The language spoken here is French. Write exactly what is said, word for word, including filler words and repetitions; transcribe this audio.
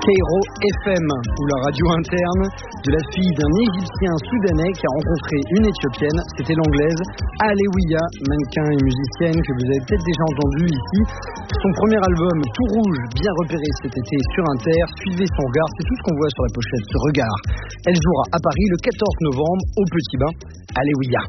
Cairo F M, ou la radio interne de la fille d'un Égyptien soudanais qui a rencontré une Éthiopienne. C'était l'anglaise Alewiya, mannequin et musicienne que vous avez peut-être déjà entendu ici. Son premier album, Tout Rouge, bien repéré cet été sur Inter. Suivez son regard, c'est tout ce qu'on voit sur la pochette, ce regard. Elle jouera à Paris le quatorze novembre au Petit Bain. Alewiya.